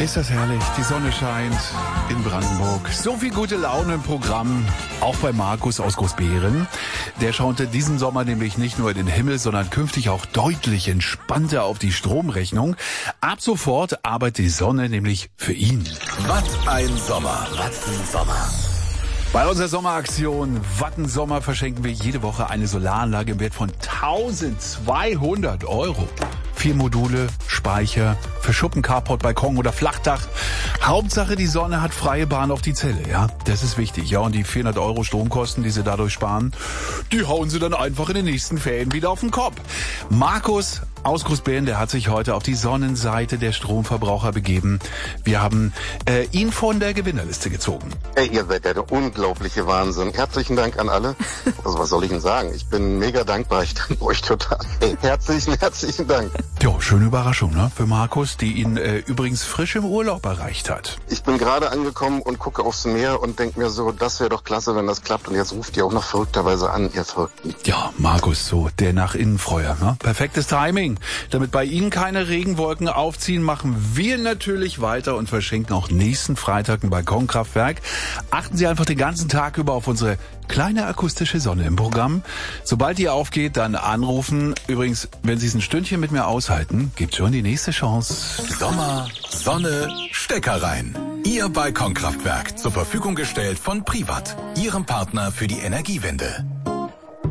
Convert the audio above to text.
Ist das herrlich, die Sonne scheint in Brandenburg. So viel gute Laune im Programm, auch bei Markus aus Großbeeren. Der schaute diesen Sommer nämlich nicht nur in den Himmel, sondern künftig auch deutlich entspannter auf die Stromrechnung. Ab sofort arbeitet die Sonne nämlich für ihn. Was ein Sommer, was ein Sommer. Bei unserer Sommeraktion Wattensommer verschenken wir jede Woche eine Solaranlage im Wert von 1.200 €. 4 Module, Speicher, für Schuppen, Carport, Balkon oder Flachdach. Hauptsache, die Sonne hat freie Bahn auf die Zelle, ja. Das ist wichtig, ja. Und die 400 € Stromkosten, die Sie dadurch sparen, die hauen Sie dann einfach in den nächsten Ferien wieder auf den Kopf. Markus aus Großbeeren, der hat sich heute auf die Sonnenseite der Stromverbraucher begeben. Wir haben ihn von der Gewinnerliste gezogen. Hey, ihr seid ja der unglaubliche Wahnsinn. Herzlichen Dank an alle. Also was soll ich denn sagen? Ich bin mega dankbar. Ich danke euch total. Hey, herzlichen Dank. Ja, schöne Überraschung, ne? Für Markus, die ihn übrigens frisch im Urlaub erreicht hat. Ich bin gerade angekommen und gucke aufs Meer und denke mir so, das wäre doch klasse, wenn das klappt. Und jetzt ruft ihr auch noch verrückterweise an, ihr Verrückten. Ja, Markus, so der nach innen Freuer, ne? Perfektes Timing. Damit bei Ihnen keine Regenwolken aufziehen, machen wir natürlich weiter und verschenken auch nächsten Freitag ein Balkonkraftwerk. Achten Sie einfach den ganzen Tag über auf unsere kleine akustische Sonne im Programm. Sobald die aufgeht, dann anrufen. Übrigens, wenn Sie es ein Stündchen mit mir aushalten, gibt schon die nächste Chance. Sommer, Sonne, Stecker rein. Ihr Balkonkraftwerk zur Verfügung gestellt von Privat, Ihrem Partner für die Energiewende.